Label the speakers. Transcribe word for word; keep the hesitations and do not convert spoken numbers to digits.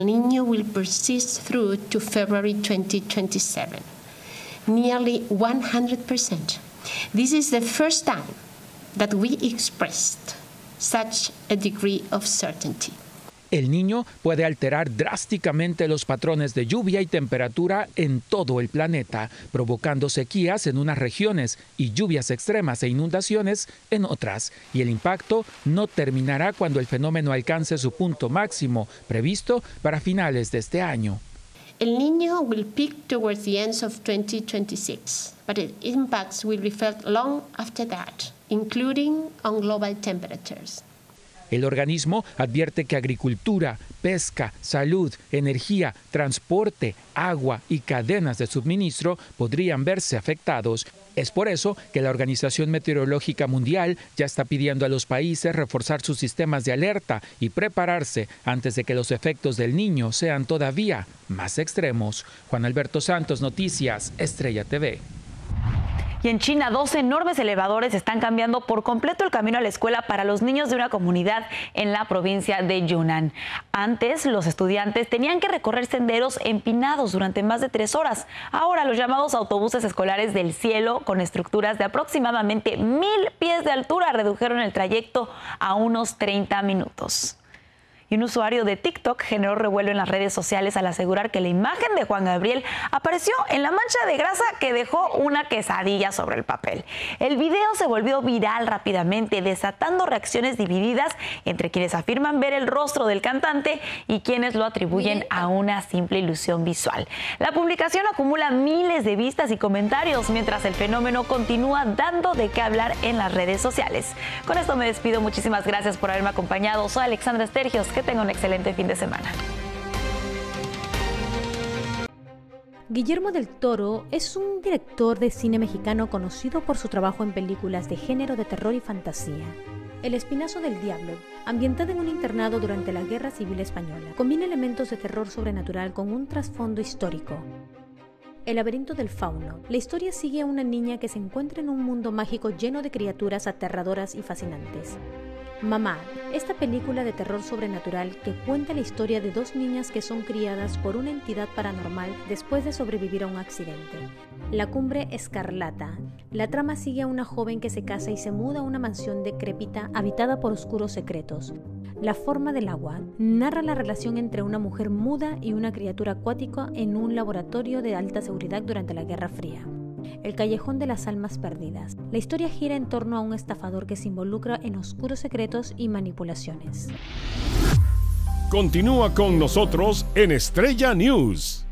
Speaker 1: El Niño will persist through to February twenty twenty-seven, nearly one hundred percent. This is the first time that we expressed such a degree of certainty.
Speaker 2: El Niño puede alterar drásticamente los patrones de lluvia y temperatura en todo el planeta, provocando sequías en unas regiones y lluvias extremas e inundaciones en otras. Y el impacto no terminará cuando el fenómeno alcance su punto máximo, previsto para finales de este año.
Speaker 1: El Niño will peak towards the end of twenty twenty-six, but its impacts will be felt long after that, including on global temperatures.
Speaker 2: El organismo advierte que agricultura, pesca, salud, energía, transporte, agua y cadenas de suministro podrían verse afectados. Es por eso que la Organización Meteorológica Mundial ya está pidiendo a los países reforzar sus sistemas de alerta y prepararse antes de que los efectos del Niño sean todavía más extremos. Juan Alberto Santos, Noticias, Estrella T V.
Speaker 3: Y en China, dos enormes elevadores están cambiando por completo el camino a la escuela para los niños de una comunidad en la provincia de Yunnan. Antes, los estudiantes tenían que recorrer senderos empinados durante más de tres horas. Ahora, los llamados autobuses escolares del cielo, con estructuras de aproximadamente mil pies de altura, redujeron el trayecto a unos treinta minutos. Y un usuario de TikTok generó revuelo en las redes sociales al asegurar que la imagen de Juan Gabriel apareció en la mancha de grasa que dejó una quesadilla sobre el papel. El video se volvió viral rápidamente, desatando reacciones divididas entre quienes afirman ver el rostro del cantante y quienes lo atribuyen a una simple ilusión visual. La publicación acumula miles de vistas y comentarios, mientras el fenómeno continúa dando de qué hablar en las redes sociales. Con esto me despido. Muchísimas gracias por haberme acompañado. Soy Alexandra Estergios. Que tenga un excelente fin de semana.
Speaker 4: Guillermo del Toro es un director de cine mexicano conocido por su trabajo en películas de género de terror y fantasía. El Espinazo del Diablo, ambientada en un internado durante la Guerra Civil Española, combina elementos de terror sobrenatural con un trasfondo histórico. El laberinto del fauno. La historia sigue a una niña que se encuentra en un mundo mágico lleno de criaturas aterradoras y fascinantes. Mamá, esta película de terror sobrenatural que cuenta la historia de dos niñas que son criadas por una entidad paranormal después de sobrevivir a un accidente. La Cumbre Escarlata. La trama sigue a una joven que se casa y se muda a una mansión decrépita habitada por oscuros secretos. La Forma del Agua. Narra la relación entre una mujer muda y una criatura acuática en un laboratorio de alta seguridad durante la Guerra Fría. El Callejón de las Almas Perdidas. La historia gira en torno a un estafador que se involucra en oscuros secretos y manipulaciones.
Speaker 5: Continúa con nosotros en Estrella News.